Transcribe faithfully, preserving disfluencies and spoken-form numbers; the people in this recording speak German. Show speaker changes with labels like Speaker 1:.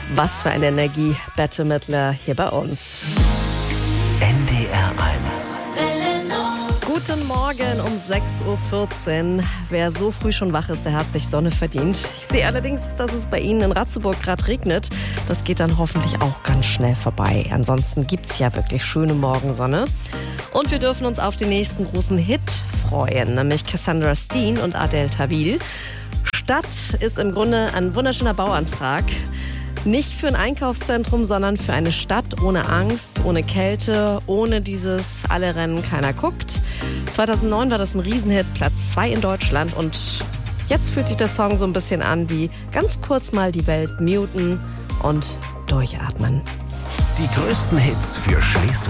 Speaker 1: Was für eine Energie, Bette Midler hier bei uns.
Speaker 2: N D R eins.
Speaker 1: Guten Morgen um sechs Uhr vierzehn. Wer so früh schon wach ist, der hat sich Sonne verdient. Ich sehe allerdings, dass es bei Ihnen in Ratzeburg gerade regnet. Das geht dann hoffentlich auch ganz schnell vorbei. Ansonsten gibt es ja wirklich schöne Morgensonne. Und wir dürfen uns auf den nächsten großen Hit freuen, nämlich Cassandra Steen und Adel Tawil. Stadt ist im Grunde ein wunderschöner Bauantrag. Nicht für ein Einkaufszentrum, sondern für eine Stadt ohne Angst, ohne Kälte, ohne dieses alle rennen, keiner guckt. zweitausendneun war das ein Riesenhit, Platz zwei in Deutschland, und jetzt fühlt sich der Song so ein bisschen an wie ganz kurz mal die Welt muten und durchatmen.
Speaker 2: Die größten Hits für Schleswig